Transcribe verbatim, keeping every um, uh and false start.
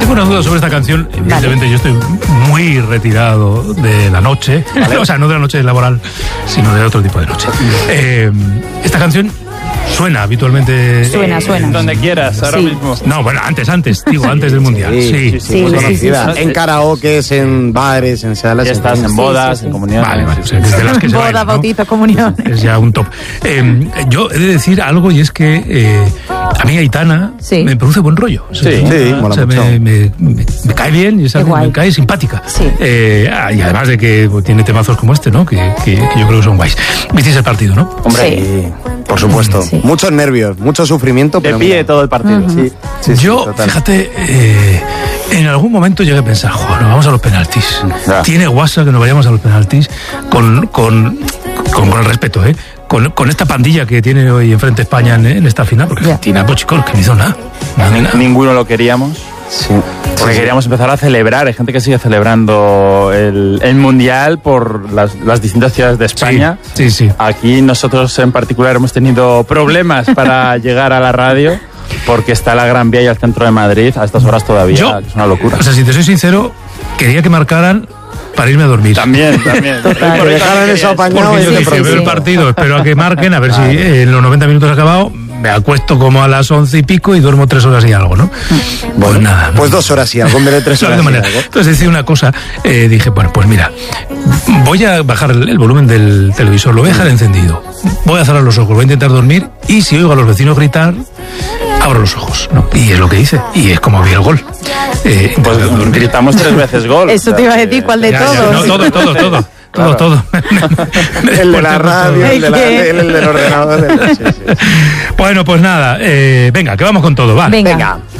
tengo una duda sobre esta canción. Evidentemente vale. Yo estoy muy retirado de la noche, ¿vale? O sea, no de la noche laboral, sino de otro tipo de noche. Eh, esta canción suena habitualmente. Suena, suena. Donde quieras, ahora sí. mismo. No, bueno, antes, antes, digo, antes del Mundial. Sí, sí, sí, sí, sí, muy sí, conocida. sí, sí. En karaokes, en bares, en salas. Estás en bodas, sí, sí, sí. en comuniones. Vale, vale, o sea, desde las que se Boda, baila, ¿no? bautizo, comunión. Es ya un top. Eh, yo he de decir algo y es que eh, a mí Aitana sí. me produce buen rollo. O sea, Sí, sí, o mola sea, mucho. me, me, me, me cae bien y es algo, me cae simpática. Sí. Eh, y además de que pues, tiene temazos como este, ¿no? Que, que, que yo creo que son guays. ¿Visteis el partido, no? Hombre, Sí. sí, por supuesto. Sí. Muchos nervios, mucho sufrimiento. De pero pie mira. todo el partido. Uh-huh. Sí, sí, sí, Yo, total. fíjate, eh, en algún momento llegué a pensar, joder, nos vamos a los penaltis. Ya. Tiene guasa que nos vayamos a los penaltis con, con, con, con el respeto, ¿eh? Con, con esta pandilla que tiene hoy enfrente España en, en esta final, porque Ya. Argentina, pues chicos, que no hizo nada. Nada de nada. Ninguno lo queríamos. Sí. Porque Sí, queríamos empezar a celebrar. Hay gente que sigue celebrando el, el Mundial por las, las distintas ciudades de España. Sí, sí, sí. Aquí nosotros en particular hemos tenido problemas para llegar a la radio porque está la Gran Vía y el centro de Madrid a estas horas todavía. Yo, que es una locura. O sea, si te soy sincero, quería que marcaran para irme a dormir. También, también. Total. Que dejaran eso apañado. Porque y yo de dije, pronto- veo el partido, espero a que marquen, a ver si en los noventa minutos ha acabado, me acuesto como a las once y pico y duermo tres horas y algo, ¿no? Pues nada. Pues dos horas y algo, en vez de tres No, horas de y manera. algo. Entonces decía una cosa, eh, dije, bueno, pues mira, voy a bajar el, el volumen del televisor, lo voy a dejar encendido, voy a cerrar los ojos, voy a intentar dormir y si oigo a los vecinos gritar, abro los ojos, ¿no? Y es lo que hice, y es como vi el gol. Eh, Pues intenté dormir. gritamos tres veces gol. Eso te iba a decir, ¿cuál de Ya, ya, todos? no, todo, todo, todo. Todo, todo. El de la radio, el, de la, ¿Qué? el, el del ordenador. El, sí, sí. Bueno, pues nada, eh, venga, que vamos con todo, va. Venga. Venga.